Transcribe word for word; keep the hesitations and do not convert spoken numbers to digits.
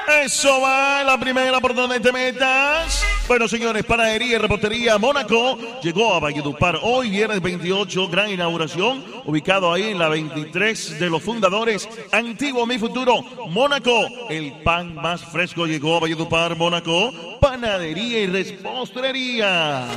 Eso va, la primera por donde te metas. Bueno, señores, panadería y repostería Mónaco llegó a Valledupar hoy, viernes veintiocho, gran inauguración, ubicado ahí en la veintitrés de los fundadores, Antiguo Mi Futuro, Mónaco. El pan más fresco llegó a Valledupar, Mónaco, panadería y repostería.